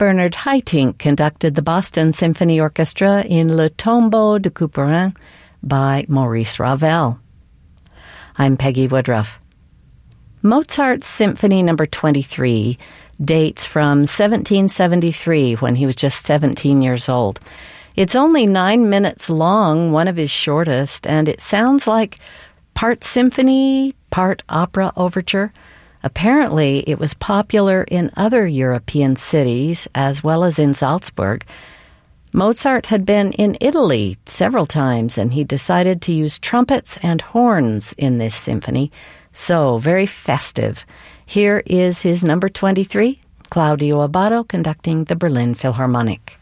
Bernard Haitink conducted the Boston Symphony Orchestra in Le Tombeau de Couperin by Maurice Ravel. I'm Peggy Woodruff. Mozart's Symphony No. 23 dates from 1773, when he was just 17 years old. It's only 9 minutes long, one of his shortest, and it sounds like part symphony, part opera overture. Apparently, it was popular in other European cities as well as in Salzburg. Mozart had been in Italy several times, and he decided to use trumpets and horns in this symphony. So, very festive. Here is his number 23, Claudio Abbado conducting the Berlin Philharmonic.